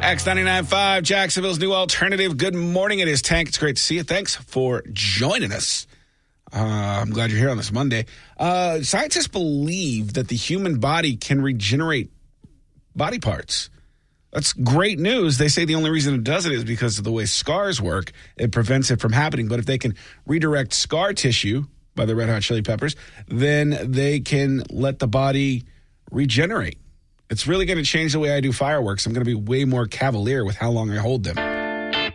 X99.5, Jacksonville's new alternative. Good morning. It is Tank. It's great to see you. Thanks for joining us. I'm glad you're here on this Monday. Scientists believe that the human body can regenerate body parts. That's great news. They say the only reason it does it is because of the way scars work. It prevents it from happening. But if they can redirect scar tissue by the Red Hot Chili Peppers, then they can let the body regenerate. It's really going to change the way I do fireworks. I'm going to be way more cavalier with how long I hold them.